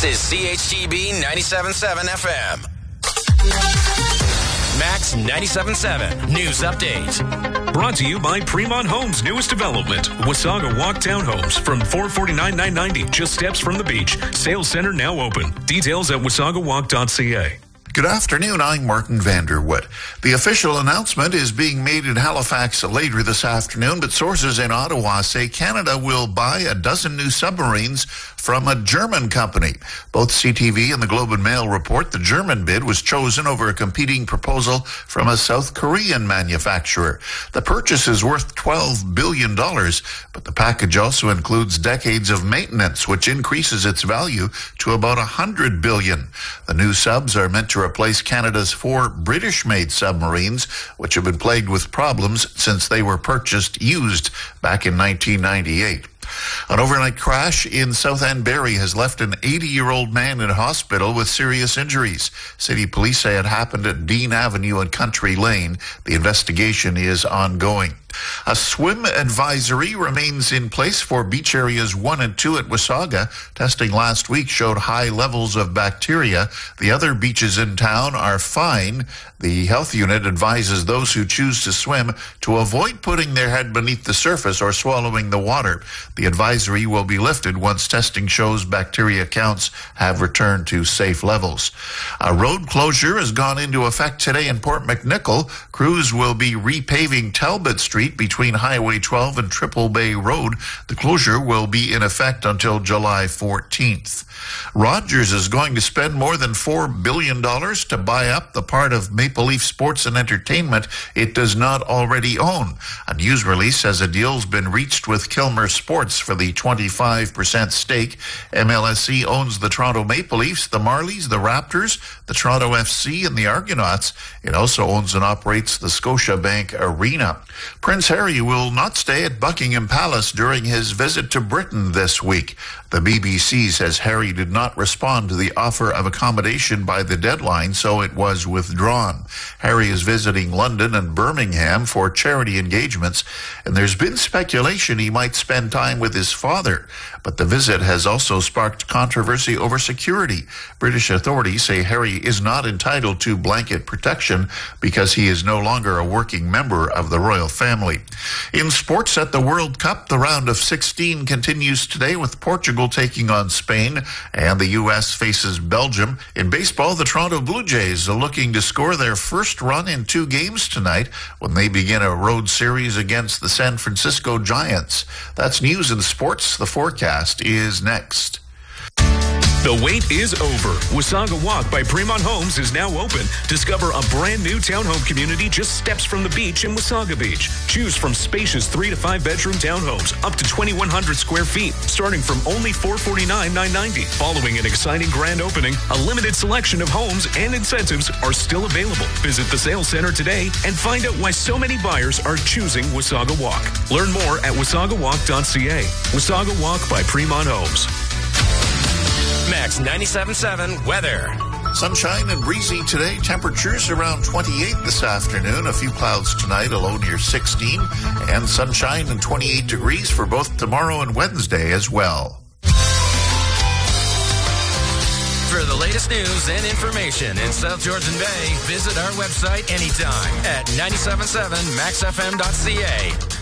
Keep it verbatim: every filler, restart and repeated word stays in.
This is C H T B ninety-seven point seven F M. Max ninety-seven point seven News Update. Brought to you by Fremont Homes' newest development, Wasaga Walk Townhomes from four forty-nine nine ninety, just steps from the beach. Sales center now open. Details at wasaga walk dot c a. Good afternoon, I'm Martin Vanderwood. The official announcement is being made in Halifax later this afternoon, but sources in Ottawa say Canada will buy a dozen new submarines from a German company. Both C T V and the Globe and Mail report the German bid was chosen over a competing proposal from a South Korean manufacturer. The purchase is worth twelve billion dollars, but the package also includes decades of maintenance, which increases its value to about one hundred billion dollars. The new subs are meant to replace Canada's four British-made submarines, which have been plagued with problems since they were purchased used back in nineteen ninety-eight. An overnight crash in South Anbury has left an eighty-year-old man in hospital with serious injuries. City police say it happened at Dean Avenue and Country Lane. The investigation is ongoing. A swim advisory remains in place for beach areas one and two at Wasaga. Testing last week showed high levels of bacteria. The other beaches in town are fine. The health unit advises those who choose to swim to avoid putting their head beneath the surface or swallowing the water. The advisory will be lifted once testing shows bacteria counts have returned to safe levels. A road closure has gone into effect today in Port McNicoll. Crews will be repaving Talbot Street between Highway twelve and Triple Bay Road. The closure will be in effect until July fourteenth. Rogers is going to spend more than four billion dollars to buy up the part of Maple Leaf Sports and Entertainment it does not already own. A news release says a deal's been reached with Kilmer Sports for the twenty-five percent stake. M L S C owns the Toronto Maple Leafs, the Marlies, the Raptors, the Toronto F C, and the Argonauts. It also owns and operates the Scotiabank Arena. Prince Harry will not stay at Buckingham Palace during his visit to Britain this week. The B B C says Harry did not respond to the offer of accommodation by the deadline, so it was withdrawn. Harry is visiting London and Birmingham for charity engagements, and there's been speculation he might spend time with his father. But the visit has also sparked controversy over security. British authorities say Harry is not entitled to blanket protection because he is no longer a working member of the royal family. In sports at the World Cup, the round of sixteen continues today with Portugal taking on Spain and the U S faces Belgium. In baseball, the Toronto Blue Jays are looking to score their first run in two games tonight when they begin a road series against the San Francisco Giants. That's news in sports. The forecast is next. The wait is over. Wasaga Walk by Fremont Homes is now open. Discover a brand new townhome community just steps from the beach in Wasaga Beach. Choose from spacious three to five bedroom townhomes up to twenty-one hundred square feet, starting from only four forty-nine nine ninety. Following an exciting grand opening, a limited selection of homes and incentives are still available. Visit the sales center today and find out why so many buyers are choosing Wasaga Walk. Learn more at wasaga walk dot c a. Wasaga Walk by Fremont Homes. Max ninety-seven point seven weather. Sunshine and breezy today. Temperatures around twenty-eight this afternoon. A few clouds tonight, a low near sixteen. And sunshine and twenty-eight degrees for both tomorrow and Wednesday as well. For the latest news and information in South Georgian Bay, visit our website anytime at nine seven seven max f m dot c a.